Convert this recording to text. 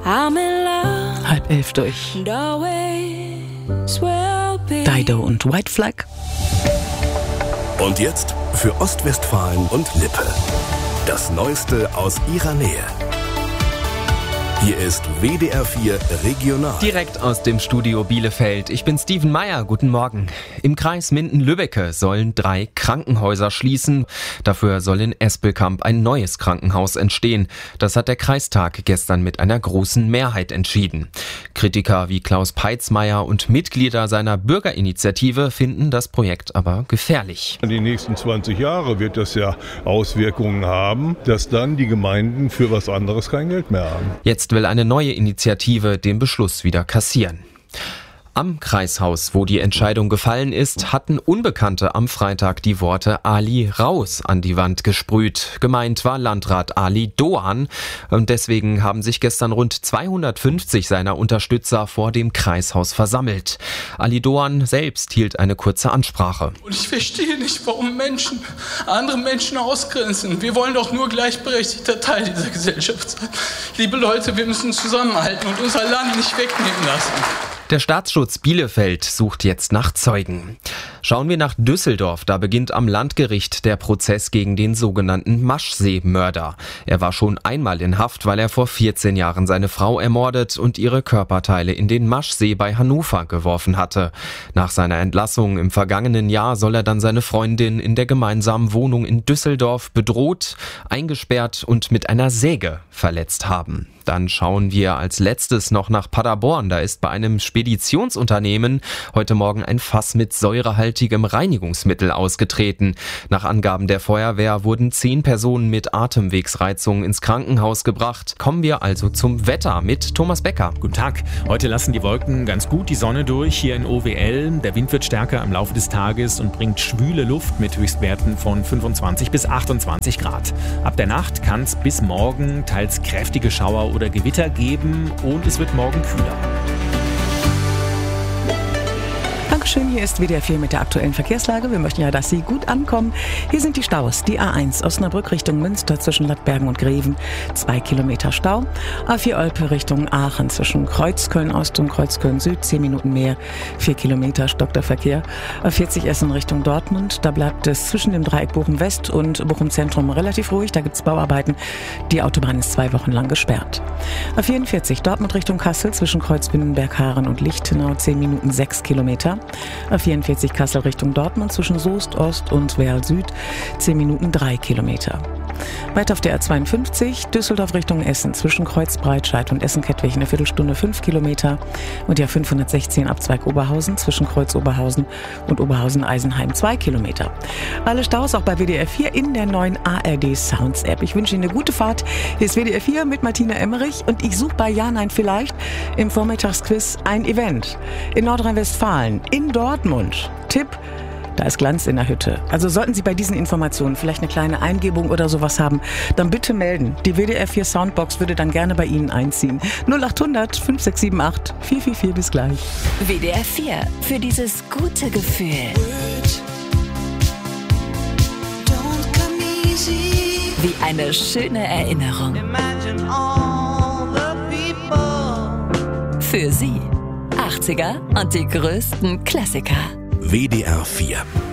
10:30 durch Dido und White Flag. Und jetzt für Ostwestfalen und Lippe. Das Neueste aus ihrer Nähe. Hier ist WDR 4 Regional. Direkt aus dem Studio Bielefeld. Ich bin Steven Meyer. Guten Morgen. Im Kreis Minden-Lübbecke sollen 3 Krankenhäuser schließen. Dafür soll in Espelkamp ein neues Krankenhaus entstehen. Das hat der Kreistag gestern mit einer großen Mehrheit entschieden. Kritiker wie Klaus Peitzmeier und Mitglieder seiner Bürgerinitiative finden das Projekt aber gefährlich. In den nächsten 20 Jahren wird das ja Auswirkungen haben, dass dann die Gemeinden für was anderes kein Geld mehr haben. Jetzt will eine neue Initiative den Beschluss wieder kassieren. Am Kreishaus, wo die Entscheidung gefallen ist, hatten Unbekannte am Freitag die Worte Ali raus an die Wand gesprüht. Gemeint war Landrat Ali Doan und deswegen haben sich gestern rund 250 seiner Unterstützer vor dem Kreishaus versammelt. Ali Doan selbst hielt eine kurze Ansprache. Und ich verstehe nicht, warum Menschen andere Menschen ausgrenzen. Wir wollen doch nur gleichberechtigter Teil dieser Gesellschaft sein. Liebe Leute, wir müssen zusammenhalten und unser Land nicht wegnehmen lassen. Der Staatsschutz Bielefeld sucht jetzt nach Zeugen. Schauen wir nach Düsseldorf. Da beginnt am Landgericht der Prozess gegen den sogenannten Maschsee-Mörder. Er war schon einmal in Haft, weil er vor 14 Jahren seine Frau ermordet und ihre Körperteile in den Maschsee bei Hannover geworfen hatte. Nach seiner Entlassung im vergangenen Jahr soll er dann seine Freundin in der gemeinsamen Wohnung in Düsseldorf bedroht, eingesperrt und mit einer Säge verletzt haben. Dann schauen wir als letztes noch nach Paderborn. Da ist bei einem Speditionsunternehmen heute Morgen ein Fass mit säurehaltigem Reinigungsmittel ausgetreten. Nach Angaben der Feuerwehr wurden 10 Personen mit Atemwegsreizungen ins Krankenhaus gebracht. Kommen wir also zum Wetter mit Thomas Becker. Guten Tag. Heute lassen die Wolken ganz gut die Sonne durch hier in OWL. Der Wind wird stärker im Laufe des Tages und bringt schwüle Luft mit Höchstwerten von 25 bis 28 Grad. Ab der Nacht kann es bis morgen teils kräftige Schauer oder Gewitter geben und es wird morgen kühler. Dankeschön, hier ist WDR 4 mit der aktuellen Verkehrslage. Wir möchten ja, dass Sie gut ankommen. Hier sind die Staus. Die A1 Osnabrück Richtung Münster zwischen Lattbergen und Greven, 2 Kilometer Stau. A4 Olpe Richtung Aachen zwischen Kreuzköln Ost und Kreuzköln Süd, 10 Minuten mehr, 4 Kilometer stockt der Verkehr. A40 Essen Richtung Dortmund, da bleibt es zwischen dem Dreieck Bochum West und Bochum Zentrum relativ ruhig, da gibt es Bauarbeiten. Die Autobahn ist 2 Wochen lang gesperrt. A44 Dortmund Richtung Kassel zwischen Kreuzbinnenberg-Haaren und Lichtenau, 10 Minuten, 6 Kilometer. A44 Kassel Richtung Dortmund zwischen Soest Ost und Werl Süd, 10 Minuten, 3 Kilometer. Weiter auf der A52 Düsseldorf Richtung Essen zwischen Kreuz-Breitscheid und Essen-Kettwig eine Viertelstunde, 5 Kilometer. Und der 516 Abzweig Oberhausen zwischen Kreuz Oberhausen und Oberhausen-Eisenheim, 2 Kilometer. Alle Staus auch bei WDR 4 in der neuen ARD Sounds App. Ich wünsche Ihnen eine gute Fahrt. Hier ist WDR 4 mit Martina Emmerich und ich suche bei Ja, Nein, Vielleicht im Vormittagsquiz ein Event in Nordrhein-Westfalen, in Dortmund. Tipp: Da ist Glanz in der Hütte. Also sollten Sie bei diesen Informationen vielleicht eine kleine Eingebung oder sowas haben, dann bitte melden. Die WDR 4 Soundbox würde dann gerne bei Ihnen einziehen. 0800 5678 444, bis gleich. WDR 4, für dieses gute Gefühl. Wie eine schöne Erinnerung. Für Sie 80er und die größten Klassiker. WDR 4